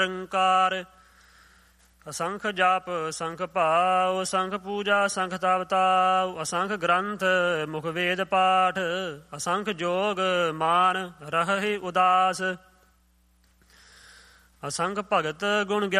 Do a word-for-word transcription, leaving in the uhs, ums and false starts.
ਨਿਰੰਕਾਰ। ਅਸੰਖ ਜਪ ਸੰਖ ਭਾਵ, ਸੰਖ ਪੂਜਾ ਸੰਖ ਤਪ ਤਾਵ। ਅਸੰਖ ਗ੍ਰੰਥ ਮੁਖ ਵੇਦ ਪਾਠ, ਅਸੰਖ ਜੋਗ ਮਾਨ ਰਹਹਿ ਉਦਾਸ। ਅਸੰਖ ਭਗਤ ਗੁਣ